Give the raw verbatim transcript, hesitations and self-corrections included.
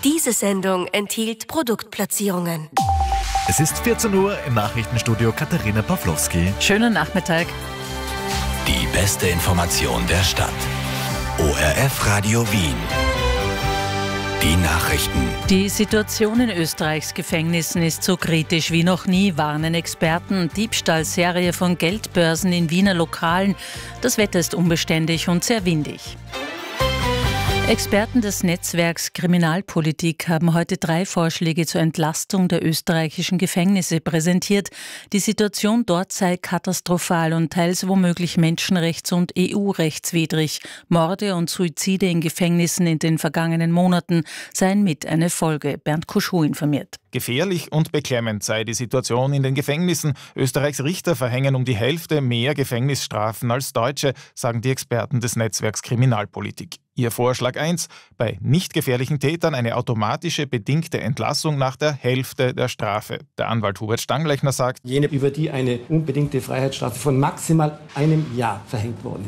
Diese Sendung enthielt Produktplatzierungen. Es ist vierzehn Uhr, im Nachrichtenstudio Katharina Pawlowski. Schönen Nachmittag. Die beste Information der Stadt. O R F Radio Wien. Die Nachrichten. Die Situation in Österreichs Gefängnissen ist so kritisch wie noch nie, warnen Experten. Diebstahlserie von Geldbörsen in Wiener Lokalen. Das Wetter ist unbeständig und sehr windig. Experten des Netzwerks Kriminalpolitik haben heute drei Vorschläge zur Entlastung der österreichischen Gefängnisse präsentiert. Die Situation dort sei katastrophal und teils womöglich menschenrechts- und E U-rechtswidrig. Morde und Suizide in Gefängnissen in den vergangenen Monaten seien mit eine Folge. Bernd Kuschow informiert. Gefährlich und beklemmend sei die Situation in den Gefängnissen. Österreichs Richter verhängen um die Hälfte mehr Gefängnisstrafen als Deutsche, sagen die Experten des Netzwerks Kriminalpolitik. Ihr Vorschlag eins: bei nicht gefährlichen Tätern eine automatische bedingte Entlassung nach der Hälfte der Strafe. Der Anwalt Hubert Stanglechner sagt, jene, über die eine unbedingte Freiheitsstrafe von maximal einem Jahr verhängt worden